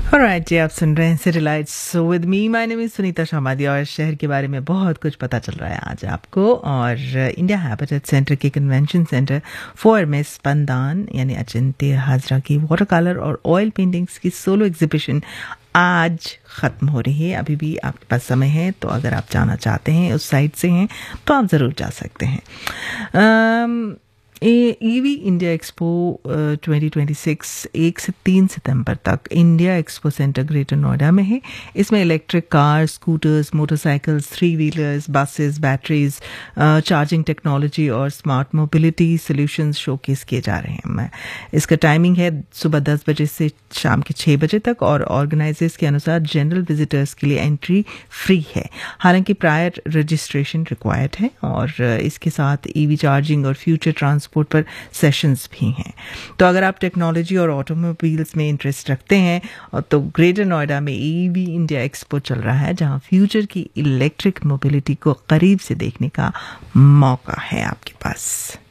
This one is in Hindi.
ऑलराइट जी, आप सुन रहे हैं city lights with me. My name is Sunita शर्मादी और शहर के बारे में बहुत कुछ पता चल रहा है आज आपको। और इंडिया हैबिटेट सेंटर के कन्वेंशन सेंटर फॉर मिस स्पंदान यानी अचिंत्य हाजरा की वाटर कलर और ऑयल पेंटिंग्स की सोलो एग्जीबिशन आज ख़त्म हो रही है। अभी भी आपके पास समय है, तो अगर आप जाना चाहते हैं, उस साइट से हैं, तो आप ज़रूर जा सकते हैं। ईवी इंडिया एक्सपो 2026 1 से 3 सितंबर तक India expo centre greater Noida में है। इसमें electric car, scooters, motorcycles, 3 wheelers, buses, batteries, charging technology और स्मार्ट मोबिलिटी सॉल्यूशंस शोकेस किए जा रहे हैं। इसका टाइमिंग है सुबह 10 बजे से शाम के 6 बजे तक और ऑर्गेनाइजर्स के अनुसार जनरल विजिटर्स के लिए एंट्री फ्री है, हालांकि प्रायर रजिस्ट्रेशन रिक्वायर्ड है। और इसके साथ ईवी चार्जिंग और फ्यूचर ट्रांसपोर्ट पर सेशंस भी हैं। तो अगर आप टेक्नोलॉजी और ऑटोमोबाइल्स में इंटरेस्ट रखते हैं तो ग्रेटर नोएडा में ईवी इंडिया एक्सपो चल रहा है, जहां फ्यूचर की इलेक्ट्रिक मोबिलिटी को करीब से देखने का मौका है आपके पास।